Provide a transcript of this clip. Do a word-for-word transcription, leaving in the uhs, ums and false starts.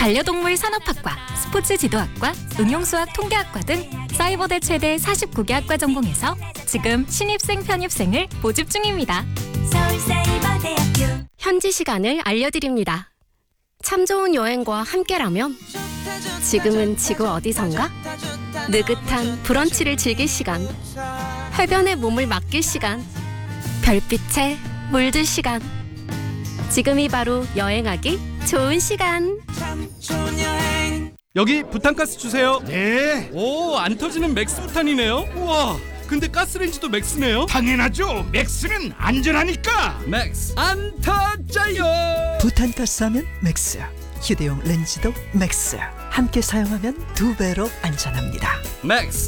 반려동물 산업학과, 스포츠 지도학과, 응용수학 통계학과 등 사이버대 최대 사십구 개 학과 전공에서 지금 신입생 편입생을 모집 중입니다. 서울사이버대학교. 현지 시간을 알려드립니다. 참 좋은 여행과 함께라면 지금은 지구 어디선가? 느긋한 브런치를 즐길 시간, 해변에 몸을 맡길 시간, 별빛에 물들 시간. 지금이 바로 여행하기 좋은 시간. 여기 부탄가스 주세요. 네, 오, 안 터지는 맥스 부탄이네요. 우와, 근데 가스레인지도 맥스네요. 당연하죠. 맥스는 안전하니까. 맥스 안 터져요. 부탄가스하면 맥스, 휴대용 렌즈도 맥스. 함께 사용하면 두 배로 안전합니다. 맥스